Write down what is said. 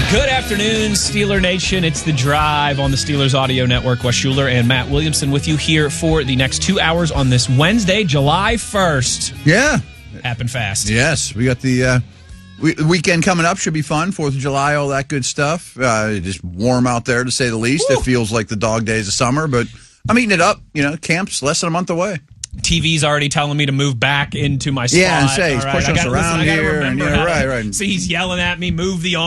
Good afternoon, Steeler Nation. It's The Drive on the Steelers Audio Network. Wes Schuler and Matt Williamson with you here for the next 2 hours on this Wednesday, July 1st. Yeah. Happened fast. Yes. We got the weekend coming up. Should be fun. 4th of July, all that good stuff. Just warm out there, to say the least. Woo. It feels like the dog days of summer, but I'm eating it up. Camp's less than a month away. TV's already telling me to move back into my spot. Yeah, and say he's pushing us around here. So he's yelling at me, move the